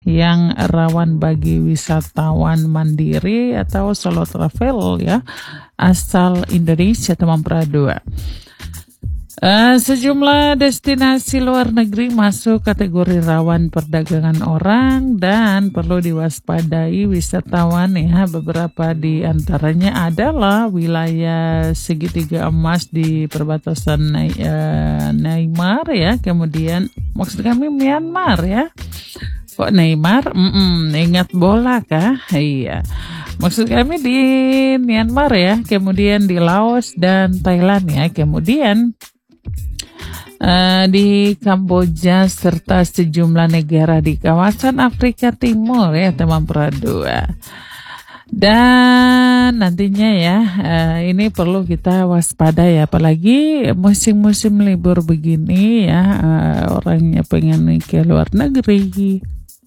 yang rawan bagi wisatawan mandiri atau solo travel ya asal Indonesia teman Pra 2. Sejumlah destinasi luar negeri masuk kategori rawan perdagangan orang dan perlu diwaspadai wisatawan ya. Beberapa di antaranya adalah wilayah segitiga emas di perbatasan Myanmar ya, kemudian maksud kami Myanmar ya. Kok Neymar? Ingat bola kah? Iya. Maksud kami di Myanmar ya, kemudian di Laos dan Thailand ya, kemudian di Kamboja serta sejumlah negara di kawasan Afrika Timur ya teman Pra 2. Dan nantinya ya ini perlu kita waspada ya, apalagi musim-musim libur begini ya, orangnya pengen ke luar negeri.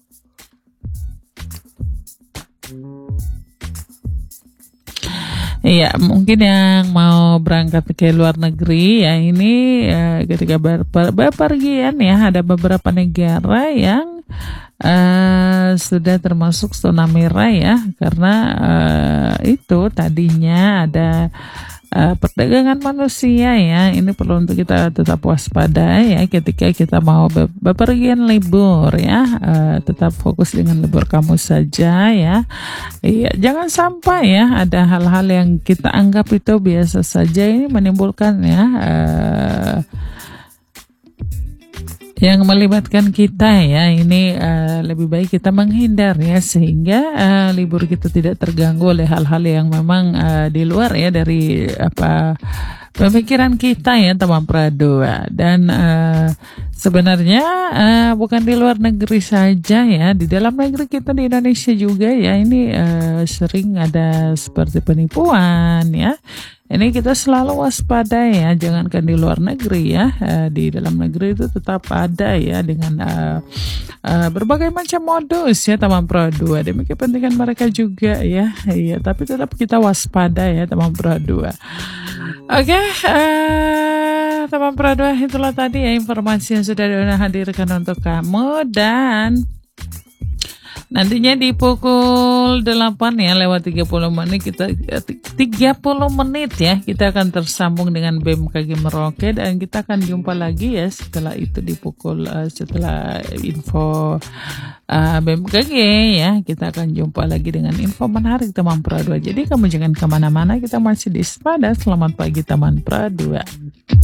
Iya, mungkin yang mau berangkat ke luar negeri ya ini ketika berpergian ya, ada beberapa negara yang sudah termasuk zona merah ya, karena itu tadinya ada perdagangan manusia ya. Ini perlu untuk kita tetap waspada ya ketika kita mau bepergian libur ya. Tetap fokus dengan libur kamu saja ya. Iya, jangan sampai ya ada hal-hal yang kita anggap itu biasa saja ini menimbulkan ya yang melibatkan kita ya. Ini lebih baik kita menghindar ya, sehingga libur kita tidak terganggu oleh hal-hal yang memang di luar ya dari pemikiran kita ya teman Pra 2. Dan sebenarnya bukan di luar negeri saja ya, di dalam negeri kita di Indonesia juga ya ini sering ada seperti penipuan ya. Ini kita selalu waspada ya, jangankan di luar negeri ya, di dalam negeri itu tetap ada ya dengan berbagai macam modus ya teman Pra 2 demi kepentingan mereka juga ya. Iya, tapi tetap kita waspada ya teman Pra 2. Oke, teman Pra 2, itulah tadi ya informasi yang sudah dihadirkan untuk kamu. Dan nantinya di pukul 8 ya lewat 30 menit ya kita akan tersambung dengan BMKG Merauke, dan kita akan jumpa lagi ya setelah itu di pukul setelah info BMKG ya, kita akan jumpa lagi dengan info menarik teman Pra 2. Jadi kamu jangan kemana-mana, kita masih di Sepada. Selamat pagi teman Pra 2.